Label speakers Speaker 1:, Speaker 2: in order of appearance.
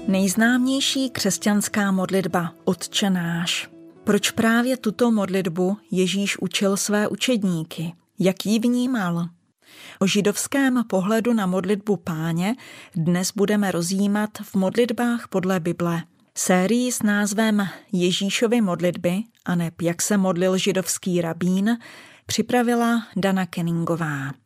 Speaker 1: Nejznámější křesťanská modlitba Otče náš. Proč právě tuto modlitbu Ježíš učil své učedníky? Jak ji vnímal? O židovském pohledu na modlitbu Páně dnes budeme rozjímat v modlitbách podle Bible. Sérii s názvem Ježíšovy modlitby, aneb jak se modlil židovský rabín, připravila Dana Kenningová.